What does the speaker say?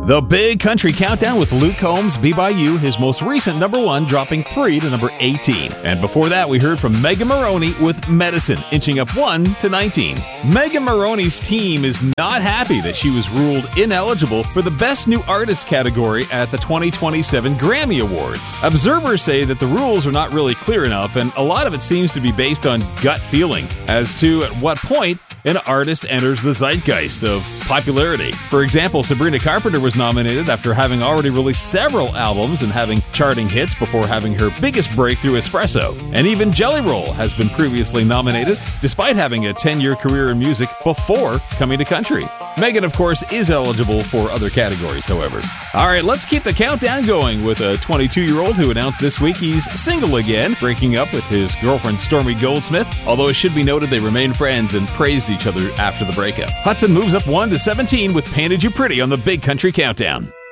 The Big Country Countdown with Luke Combs, Be By You, his most recent number 1, dropping 3 to number 18. And before that, we heard from Megan Moroney with Medicine, inching up 1 to 19. Megan Moroney's team is not happy that she was ruled ineligible for the Best New Artist category at the 2027 Grammy Awards. Observers say that the rules are not really clear enough, and a lot of it seems to be based on gut feeling as to at what point an artist enters the zeitgeist of popularity. For example, Sabrina Carpenter was nominated after having already released several albums and having charting hits before having her biggest breakthrough, Espresso. And even Jelly Roll has been previously nominated, despite having a 10-year career in music before coming to country. Megan, of course, is eligible for other categories, however. All right, let's keep the countdown going with a 22-year-old who announced this week he's single again, breaking up with his girlfriend Stormy Goldsmith, although it should be noted they remain friends and praised each other after the breakup. Hudson moves up 1 to 17 with Painted You Pretty on the Big Country Countdown.